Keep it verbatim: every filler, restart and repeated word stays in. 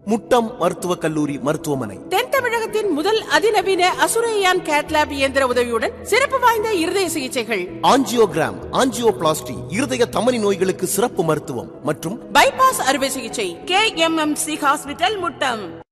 முட்டம் மருத்துவக் கல்லூரி மருத்துவமனை. தென் தமிழகத்தின் முதல் அதிநவீன அசுரையான் கேட்லாப் இயந்திர உதவியுடன் சிறப்பு வாய்ந்த இருதய சிகிச்சைகள், ஆஞ்சியோகிராம், ஆஞ்சியோபிளாஸ்டி, இருதய தமனி நோய்களுக்கு சிறப்பு மருத்துவம் மற்றும் பைபாஸ் அறுவை சிகிச்சை. K M M C hospital, Muttam.